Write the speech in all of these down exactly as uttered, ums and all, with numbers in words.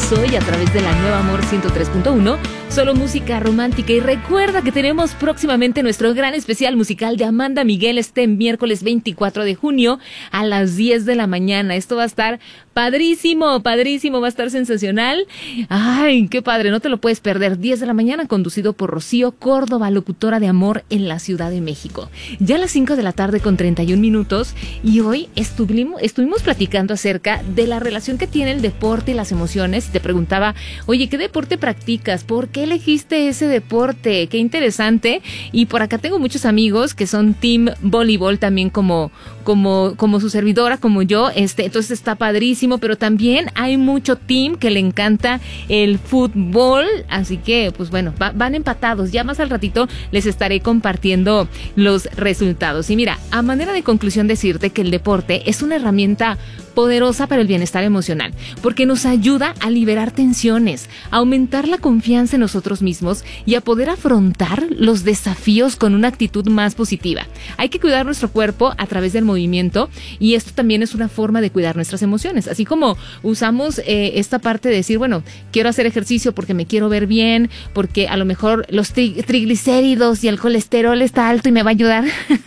hoy a través de la Nueva Amor ciento tres punto uno, solo música romántica. Y recuerda que tenemos próximamente nuestro gran especial musical de Amanda Miguel este miércoles veinticuatro de junio a las diez de la mañana. Esto va a estar padrísimo, padrísimo, va a estar sensacional. Ay, qué padre, no te lo puedes perder. diez de la mañana, conducido por Rocío Córdoba, locutora de Amor en la Ciudad de México. Ya a las cinco de la tarde con treinta y un minutos, y hoy estuvimos, estuvimos platicando acerca de la relación que tiene el deporte y las emociones. Y te preguntaba, oye, ¿qué deporte practicas? ¿Por qué elegiste ese deporte? Qué interesante. Y por acá tengo muchos amigos que son team voleibol también, como, como, como su servidora, como yo. Este, entonces está padrísimo, pero también hay mucho team que le encanta el fútbol. Así que, pues bueno, va, van empatados. Ya más al ratito les estaré compartiendo los resultados. Y mira, a manera de conclusión decirte que el deporte es una herramienta poderosa para el bienestar emocional, porque nos ayuda a liberar tensiones, a aumentar la confianza en nosotros mismos y a poder afrontar los desafíos con una actitud más positiva. Hay que cuidar nuestro cuerpo a través del movimiento, y esto también es una forma de cuidar nuestras emociones. Así como usamos eh, esta parte de decir, bueno, quiero hacer ejercicio porque me quiero ver bien, porque a lo mejor los tri- triglicéridos y el colesterol está alto y me va a ayudar.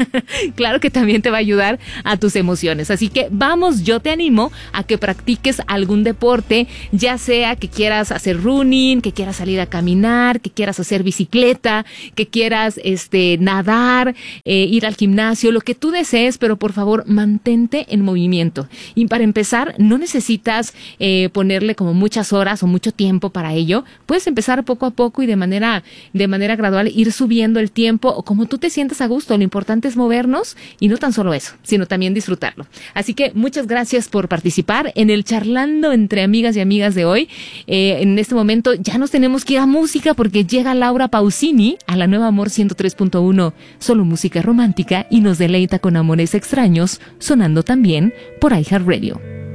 Claro que también te va a ayudar a tus emociones. Así que vamos, yo te animo a que practiques algún deporte, ya sea que quieras hacer running, que quieras salir a caminar, que quieras hacer bicicleta, que quieras este nadar, eh, ir al gimnasio, lo que tú desees, pero por favor mantente en movimiento. Y para empezar, no necesitas eh, ponerle como muchas horas o mucho tiempo para ello. Puedes empezar poco a poco y de manera, de manera gradual ir subiendo el tiempo, o como tú te sientas a gusto. Lo importante es movernos, y no tan solo eso, sino también disfrutarlo. Así que muchas gracias por participar en el Charlando entre Amigas y Amigas de hoy. Eh, en este momento ya nos tenemos que ir a música, porque llega Laura Pausini a la Nueva Amor ciento tres punto uno, solo música romántica, y nos deleita con Amores Extraños, sonando también por iHeartRadio.